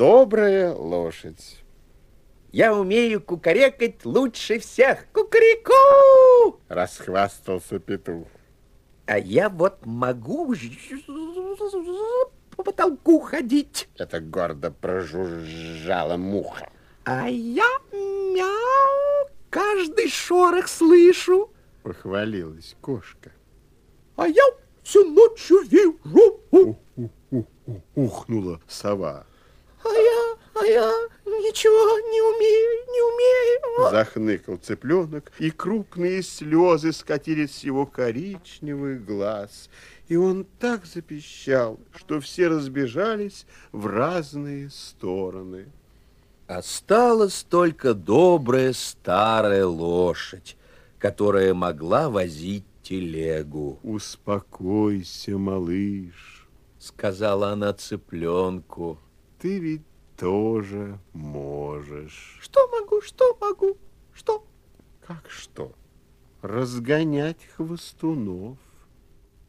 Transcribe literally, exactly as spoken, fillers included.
добрая лошадь. Я умею кукарекать лучше всех. Кукареку! Расхвастался петух. А я вот могу по потолку ходить. Это гордо прожужжала муха. А я мяу, каждый шорох слышу. Похвалилась кошка. А я всю ночь вижу. У, у, у, у, ухнула сова. А я, а я ничего не умею, не умею. Захныкал цыпленок, и крупные слезы скатились с его коричневых глаз. И он так запищал, что все разбежались в разные стороны. Осталась только добрая старая лошадь, которая могла возить телегу. Успокойся, малыш, Сказала она цыпленку. Ты ведь тоже можешь. Что могу, что могу, что? Как что? Разгонять хвостунов.